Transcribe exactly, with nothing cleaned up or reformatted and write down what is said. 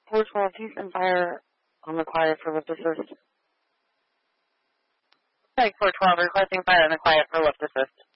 four twelve, cease and fire on the quiet for lift assist. Take four twelve, requesting fire on the quiet for lift assist.